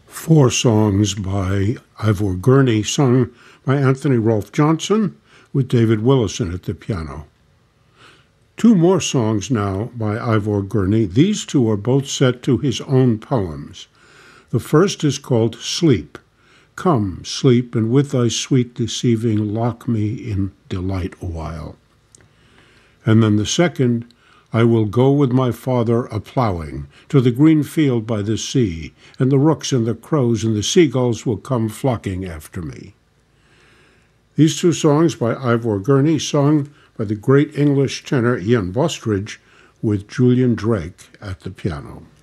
Four songs by Ivor Gurney, sung by Anthony Rolfe Johnson, with David Willison at the piano. Two more songs now by Ivor Gurney. These two are both set to his own poems. The first is called Sleep. Come, sleep, and with thy sweet deceiving lock me in delight awhile. And then the second, I will go with my father a-ploughing to the green field by the sea, and the rooks and the crows and the seagulls will come flocking after me. These two songs by Ivor Gurney, sung by the great English tenor Ian Bostridge, with Julian Drake at the piano.